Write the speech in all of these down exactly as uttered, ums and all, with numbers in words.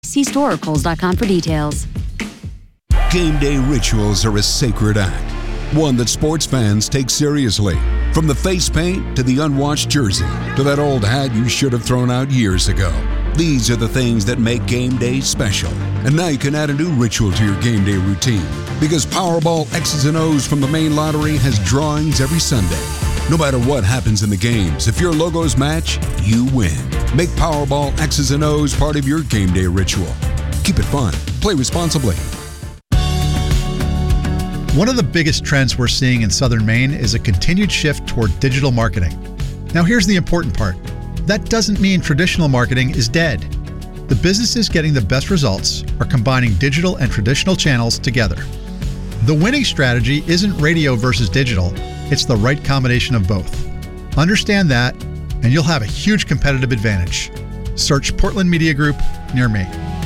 See store or Kohl's dot com for details. Game day rituals are a sacred act, one that sports fans take seriously. From the face paint to the unwashed jersey to that old hat you should have thrown out years ago. These are the things that make game day special. And now you can add a new ritual to your game day routine because Powerball X's and O's from the main lottery has drawings every Sunday. No matter what happens in the games, if your logos match, you win. Make Powerball X's and O's part of your game day ritual. Keep it fun. Play responsibly. One of the biggest trends we're seeing in Southern Maine is a continued shift toward digital marketing. Now here's the important part. That doesn't mean traditional marketing is dead. The businesses getting the best results are combining digital and traditional channels together. The winning strategy isn't radio versus digital, it's the right combination of both. Understand that, and you'll have a huge competitive advantage. Search Portland Media Group near me.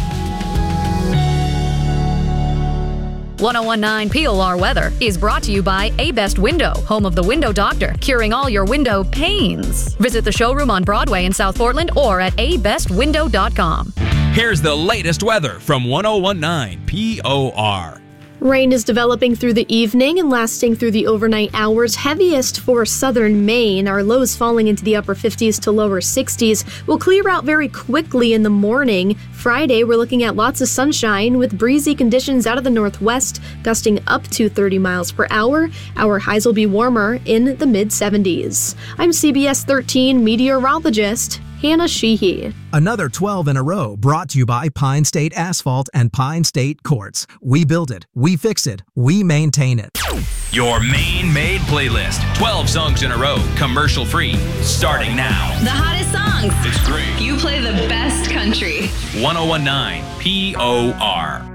ten nineteen P O R weather is brought to you by A-Best Window, home of the Window Doctor, curing all your window pains. Visit the showroom on Broadway in South Portland or at a best window dot com. Here's the latest weather from ten nineteen P O R. Rain is developing through the evening and lasting through the overnight hours, heaviest for southern Maine. Our lows falling into the upper fifties to lower sixties will clear out very quickly in the morning. Friday, we're looking at lots of sunshine with breezy conditions out of the northwest, gusting up to thirty miles per hour. Our highs will be warmer in the mid seventies. I'm C B S thirteen meteorologist Hannah Sheehy. Another twelve in a row brought to you by Pine State Asphalt and Pine State Quartz. We build it, we fix it, we maintain it. Your Maine-made playlist. twelve songs in a row, commercial-free, starting now. The hottest songs. It's great. You play the best country. ten nineteen P O R.